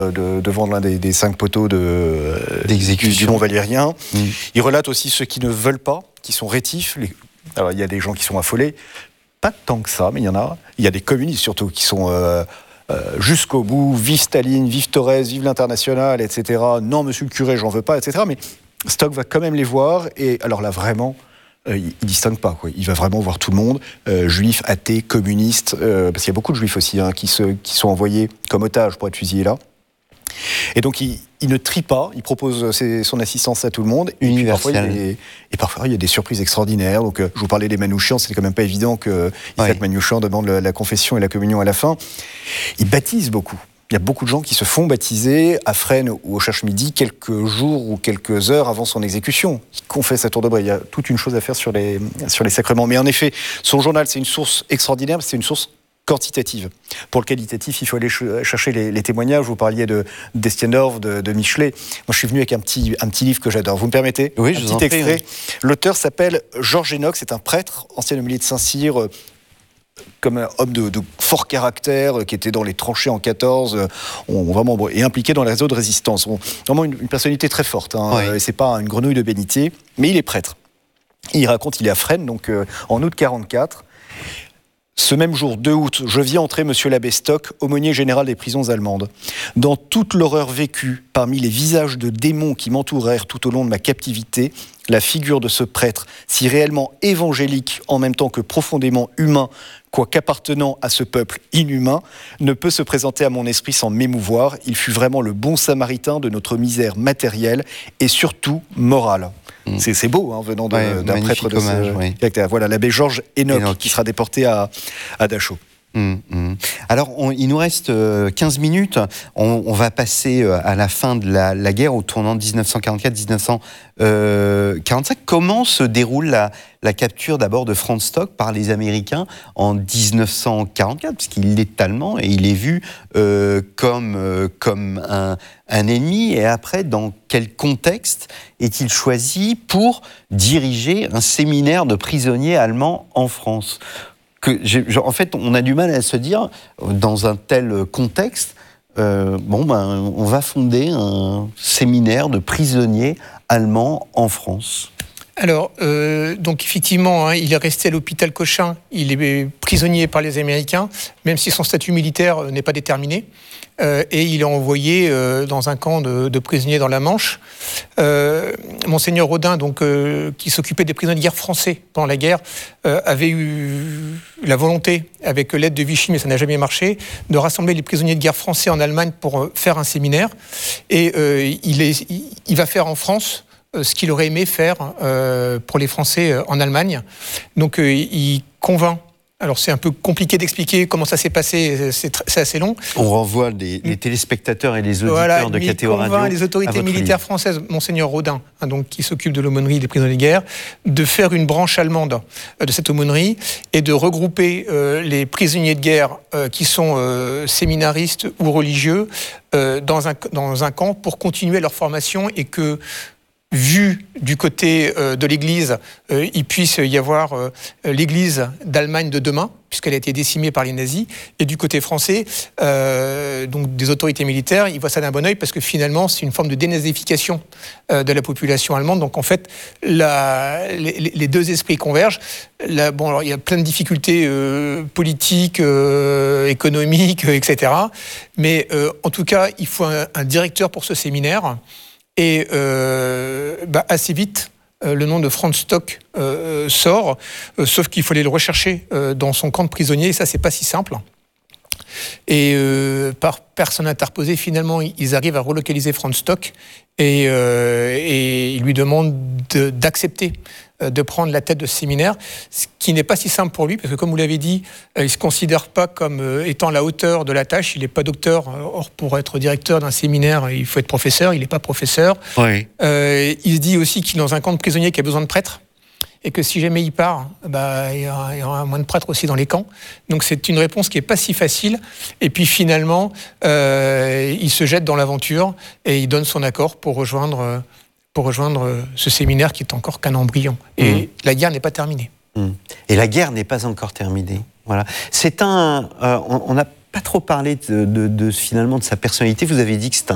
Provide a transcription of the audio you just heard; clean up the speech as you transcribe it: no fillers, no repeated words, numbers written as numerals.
devant l'un des 5 poteaux du Mont Valérien. Il relate aussi ceux qui ne veulent pas, qui sont rétifs. Alors, il y a des gens qui sont affolés. Pas tant que ça, mais il y en a. Il y a des communistes surtout qui sont jusqu'au bout. Vive Staline, vive Torres, vive l'Internationale, etc. Non, monsieur le curé, j'en veux pas, etc. Mais Stock va quand même les voir. Et alors là, vraiment, il distingue pas, quoi. Il va vraiment voir tout le monde, juifs, athées, communistes, parce qu'il y a beaucoup de juifs aussi qui sont envoyés comme otages pour être fusillés là. Et donc il ne trie pas, il propose son assistance à tout le monde. Universel. Et parfois il y a des surprises extraordinaires. Donc je vous parlais des Manouchians, c'était quand même pas évident que Isaac Manouchian demande la confession et la communion à la fin. Il baptise beaucoup. Il y a beaucoup de gens qui se font baptiser à Fresnes ou au Cherche-Midi quelques jours ou quelques heures avant son exécution. Il confesse à tour de bras. Il y a toute une chose à faire sur les sacrements. Mais en effet, son journal, c'est une source extraordinaire, c'est une source quantitative. Pour le qualitatif, il faut aller chercher les témoignages. Vous parliez d'Estiendorf, de Michelet. Moi, je suis venu avec un petit livre que j'adore. Vous me permettez ? Oui, un petit extrait. L'autre s'appelle Georges Enoch. C'est un prêtre, ancien homélie de Saint-Cyr, comme un homme de fort caractère, qui était dans les tranchées en 14, vraiment, et impliqué dans les réseaux de résistance. Vraiment une personnalité très forte. Et c'est pas une grenouille de bénitier, mais il est prêtre. Il raconte, il est à Fresnes, donc en août 44. Ce même jour, 2 août, je vis entrer monsieur l'abbé Stock, aumônier général des prisons allemandes. Dans toute l'horreur vécue, parmi les visages de démons qui m'entourèrent tout au long de ma captivité, la figure de ce prêtre, si réellement évangélique en même temps que profondément humain, quoiqu'appartenant à ce peuple inhumain, ne peut se présenter à mon esprit sans m'émouvoir. Il fut vraiment le bon samaritain de notre misère matérielle et surtout morale. C'est beau, venant d'un prêtre de ce caractère. Voilà, l'abbé Georges Enoch, qui sera déporté à Dachau. Alors, il nous reste 15 minutes. On va passer à la fin de la guerre, au tournant de 1944-1945. Comment se déroule la capture d'abord de Franz Stock par les Américains en 1944, puisqu'il est allemand et il est vu comme un ennemi. Et après, dans quel contexte est-il choisi pour diriger un séminaire de prisonniers allemands en France ? En fait, on a du mal à se dire, dans un tel contexte, on va fonder un séminaire de prisonniers allemands en France. Alors, donc effectivement, il est resté à l'hôpital Cochin, il est prisonnier par les Américains, même si son statut militaire n'est pas déterminé. Et il est envoyé dans un camp de prisonniers dans la Manche. Monseigneur Rodin, donc, qui s'occupait des prisonniers de guerre français pendant la guerre, avait eu la volonté, avec l'aide de Vichy, mais ça n'a jamais marché, de rassembler les prisonniers de guerre français en Allemagne pour faire un séminaire. Et il va faire en France ce qu'il aurait aimé faire pour les Français en Allemagne. Donc il convainc. Alors c'est un peu compliqué d'expliquer comment ça s'est passé, c'est assez long. On renvoie les téléspectateurs et les auditeurs de KTO Radio. Il convainc les autorités militaires françaises, Monseigneur Rodin, donc, qui s'occupe de l'aumônerie des prisonniers de guerre, de faire une branche allemande de cette aumônerie et de regrouper les prisonniers de guerre qui sont séminaristes ou religieux dans un camp pour continuer leur formation et que, vu du côté de l'Église, il puisse y avoir l'Église d'Allemagne de demain, puisqu'elle a été décimée par les nazis, et du côté français, donc des autorités militaires, ils voient ça d'un bon œil parce que finalement, c'est une forme de dénazification de la population allemande. Donc en fait, les deux esprits convergent. Alors, il y a plein de difficultés politiques, économiques, etc. Mais en tout cas, il faut un directeur pour ce séminaire. Et assez vite, le nom de Franz Stock sort, sauf qu'il faut aller le rechercher dans son camp de prisonniers, et ça, c'est pas si simple. Et par personne interposée, finalement, ils arrivent à relocaliser Franz Stock et ils lui demandent d'accepter de prendre la tête de ce séminaire, ce qui n'est pas si simple pour lui, parce que comme vous l'avez dit, il ne se considère pas comme étant à la hauteur de la tâche, il n'est pas docteur, or pour être directeur d'un séminaire, il faut être professeur, il n'est pas professeur. Oui. Il se dit aussi qu'il est dans un camp de prisonniers qui a besoin de prêtres, et que si jamais il part, il y aura moins de prêtres aussi dans les camps. Donc c'est une réponse qui n'est pas si facile. Et puis finalement, il se jette dans l'aventure et il donne son accord pour rejoindre ce séminaire qui est encore qu'un embryon. Et la guerre n'est pas terminée. Et la guerre n'est pas encore terminée. Voilà. C'est on a pas trop parlé finalement de sa personnalité. Vous avez dit que c'est